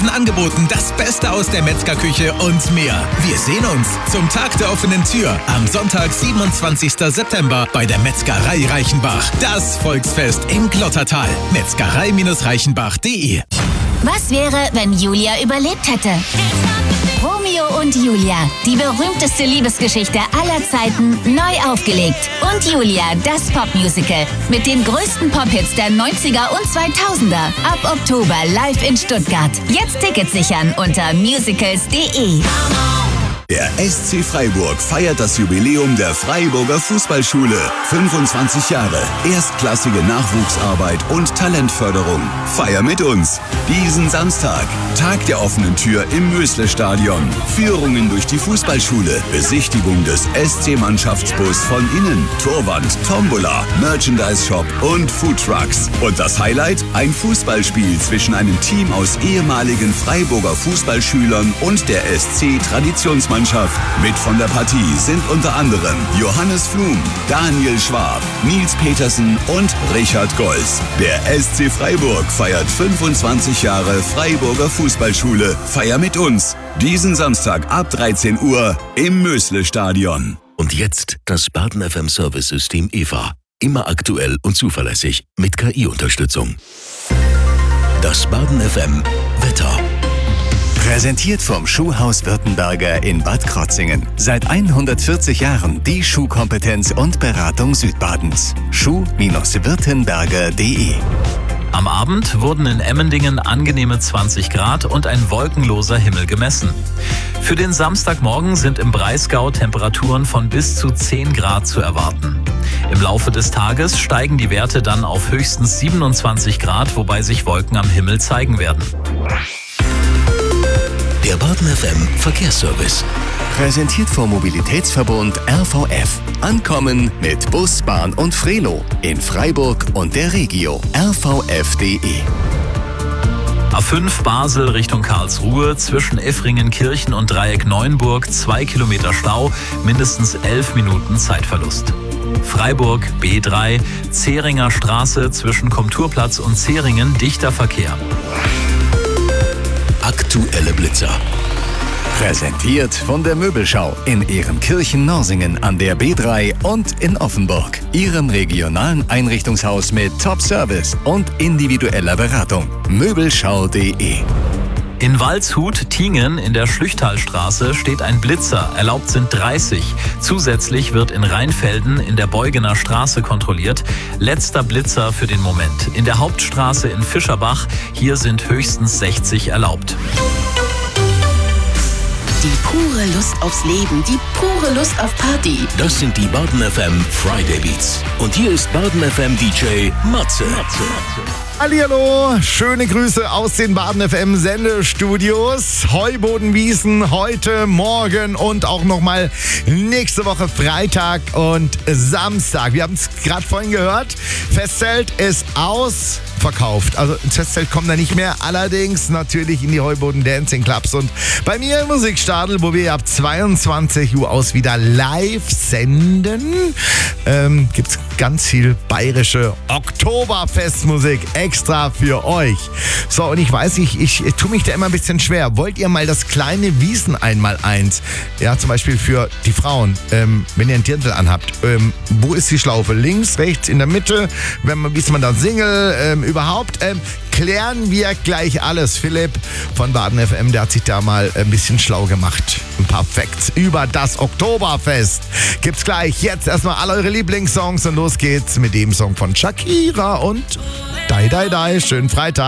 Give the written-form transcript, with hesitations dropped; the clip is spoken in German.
Angeboten, das Beste aus der Metzgerküche und mehr. Wir sehen uns zum Tag der offenen Tür am Sonntag, 27. September bei der Metzgerei Reichenbach. Das Volksfest im Glottertal. Metzgerei-reichenbach.de. Was wäre, wenn Julia überlebt hätte? Romeo und Julia, die berühmteste Liebesgeschichte aller Zeiten, neu aufgelegt. Und Julia, das Popmusical mit den größten Pophits der 90er und 2000er. Ab Oktober live in Stuttgart. Jetzt Tickets sichern unter musicals.de. Der SC Freiburg feiert das Jubiläum der Freiburger Fußballschule. 25 Jahre, erstklassige Nachwuchsarbeit und Talentförderung. Feier mit uns. Diesen Samstag, Tag der offenen Tür im Mösle-Stadion. Führungen durch die Fußballschule, Besichtigung des SC-Mannschaftsbus von innen, Torwand, Tombola, Merchandise-Shop und Foodtrucks. Und das Highlight? Ein Fußballspiel zwischen einem Team aus ehemaligen Freiburger Fußballschülern und der SC-Traditionsmannschaft. Mit von der Partie sind unter anderem Johannes Flum, Daniel Schwab, Nils Petersen und Richard Golz. Der SC Freiburg feiert 25 Jahre Freiburger Fußballschule. Feier mit uns. Diesen Samstag ab 13 Uhr im Mösle-Stadion. Und jetzt das Baden FM Service-System EVA. Immer aktuell und zuverlässig mit KI-Unterstützung. Das Baden FM Wetter. Präsentiert vom Schuhhaus Württemberger in Bad Krotzingen. Seit 140 Jahren die Schuhkompetenz und Beratung Südbadens. Schuh-württemberger.de. Am Abend wurden in Emmendingen angenehme 20 Grad und ein wolkenloser Himmel gemessen. Für den Samstagmorgen sind im Breisgau Temperaturen von bis zu 10 Grad zu erwarten. Im Laufe des Tages steigen die Werte dann auf höchstens 27 Grad, wobei sich Wolken am Himmel zeigen werden. Der Baden FM Verkehrsservice. Präsentiert vom Mobilitätsverbund RVF. Ankommen mit Bus, Bahn und Frelo. In Freiburg und der Regio. rvf.de. A5 Basel Richtung Karlsruhe, zwischen Effringen-Kirchen und Dreieck Neuenburg 2 Kilometer Stau, mindestens 11 Minuten Zeitverlust. Freiburg B3, Zähringer Straße zwischen Komturplatz und Zähringen dichter Verkehr. Aktuelle Blitzer. Präsentiert von der Möbelschau in Ehrenkirchen-Norsingen an der B3 und in Offenburg. Ihrem regionalen Einrichtungshaus mit Top-Service und individueller Beratung. Möbelschau.de. In Waldshut-Tiengen in der Schlüchtalstraße steht ein Blitzer, erlaubt sind 30. Zusätzlich wird in Rheinfelden in der Beugener Straße kontrolliert. Letzter Blitzer für den Moment. In der Hauptstraße in Fischerbach, hier sind höchstens 60 erlaubt. Die pure Lust aufs Leben, die pure Lust auf Party. Das sind die Baden FM Friday Beats. Und hier ist Baden FM DJ Matze. Hallihallo, schöne Grüße aus den Baden FM Sendestudios. Heubodenwiesen heute, morgen und auch nochmal nächste Woche Freitag und Samstag. Wir haben es gerade vorhin gehört, Festzelt ist ausverkauft. Also ins Festzelt kommt er nicht mehr, allerdings natürlich in die Heuboden Dancing Clubs und bei mir im Musikstadel, wo wir ab 22 Uhr aus wieder live senden, gibt's ganz viel bayerische Oktoberfestmusik extra für euch. So, und ich weiß, ich tue mich da immer ein bisschen schwer. Wollt ihr mal das kleine Wiesen-Einmaleins? Ja, zum Beispiel für die Frauen, wenn ihr einen Dirndl anhabt. Wo ist die Schlaufe? Links, rechts, in der Mitte? Wie ist man da Single? Überhaupt? Klären wir gleich alles. Philipp von Baden FM, der hat sich da mal ein bisschen schlau gemacht. Ein paar Facts über das Oktoberfest gibt's gleich. Jetzt erstmal alle eure Lieblingssongs und los geht's mit dem Song von Shakira und Die Die Die. Schönen Freitag.